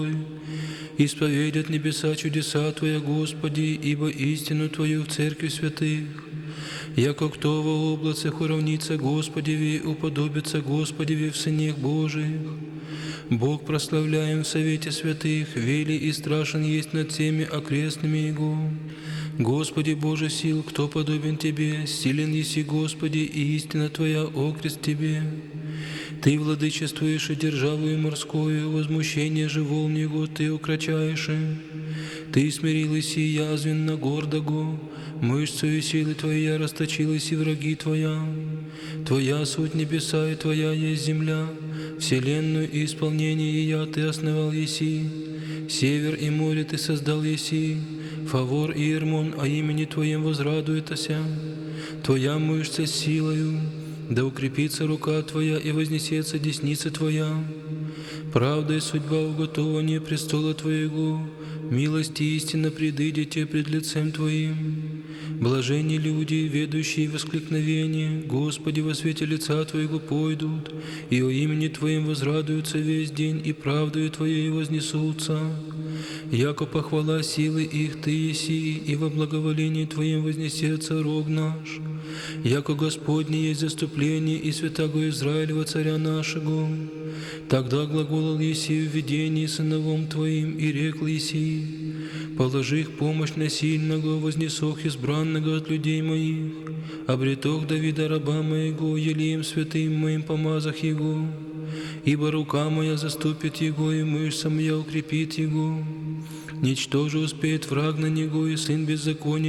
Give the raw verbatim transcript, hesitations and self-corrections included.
Исповедят небеса чудеса Твоя, Господи, ибо истину Твою в церкви святых. Яко кто во облацах уравнится Господеви, уподобится Господеви в сынах Божиих. Бог прославляем в совете святых, вели и страшен есть над всеми окрестными Его. Господи Боже сил, кто подобен Тебе, силен еси, Господи, и истина Твоя окрест Тебе. Ты владычествуешь и державою морскую, возмущение же волн Его Ты укрочаешь. Ты смирил еси язвенно гордого, мышцею силы Твоей расточилась и враги Твоя. Твоя суть небеса и Твоя есть земля, вселенную и исполнение ее Ты основал еси. Север и море Ты создал еси, Фавор и Ермон о имени Твоем возрадуются. Твоя мышца с силою, да укрепится рука Твоя и вознесется десница Твоя. Правда и судьба уготования престола Твоего, милость и истина предыдете пред лицем Твоим. Блаженни люди, ведущие воскликновение, Господи, во свете лица Твоего пойдут, и о имени Твоем возрадуются весь день, и правдою Твоей вознесутся. Яко похвала силы их Ты еси, и во благоволении Твоем вознесется рог наш. Яко Господне есть заступление и святаго Израилева царя нашего. Тогда глаголал еси в видении сыновом Твоим, и рекл еси: положи их помощь на сильного, вознесох избранного от людей моих, обретох Давида раба моего, елеем святым моим помазах его. Ибо рука моя заступит его, и мышца моя укрепит его. Ничто же успеет враг на него, и сын беззакония